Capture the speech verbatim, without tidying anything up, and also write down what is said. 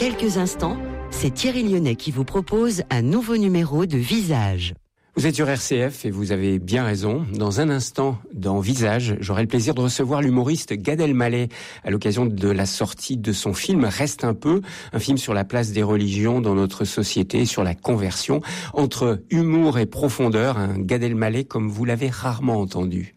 quelques instants, c'est Thierry Lyonnais qui vous propose un nouveau numéro de Visage. Vous êtes sur R C F et vous avez bien raison. Dans un instant, dans Visage, j'aurai le plaisir de recevoir l'humoriste Gad Elmaleh à l'occasion de la sortie de son film Reste un peu, un film sur la place des religions dans notre société, sur la conversion. Entre humour et profondeur, un Gad Elmaleh comme vous l'avez rarement entendu.